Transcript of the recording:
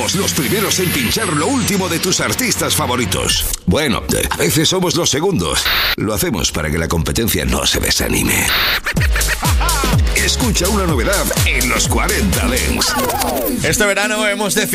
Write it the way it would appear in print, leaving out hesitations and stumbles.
Los primeros en pinchar lo último de tus artistas favoritos. Bueno, a veces somos los segundos. Lo hacemos para que la competencia no se desanime. Escucha una novedad en los 40 Dents. Este verano hemos decidido